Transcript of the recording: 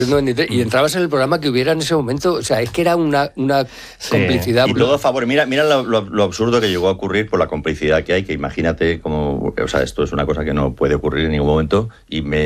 Y entrabas en el programa que hubiera en ese momento, o sea, es que era una complicidad. Y todo a favor. Mira lo absurdo que llegó a ocurrir por la complicidad que hay, que imagínate como, o sea, esto es una cosa que no puede ocurrir en ningún momento, y